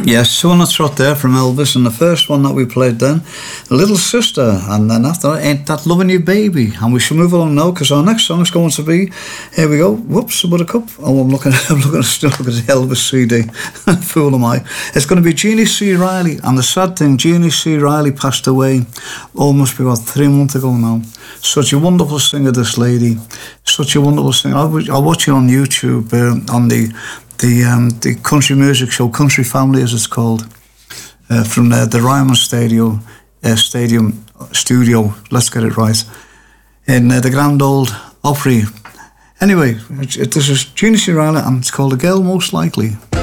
Yes, So on a Trot there from Elvis, and the first one that we played then, Little Sister, and then after that, Ain't That Loving You Baby. And we should move along now, because our next song is going to be, here we go, whoops, a buttercup. Oh, I'm looking at the Elvis CD. Fool am I. It's going to be Jeannie C. Riley, and the sad thing, Jeannie C. Riley passed away almost about 3 months ago now. Such a wonderful singer, this lady. Such a wonderful singer. I watch it on YouTube, on the country music show, Country Family as it's called, from the Ryman Studio, let's get it right, in the Grand Old Opry. Anyway, this is Jeannie C. Riley, and it's called A Girl Most Likely.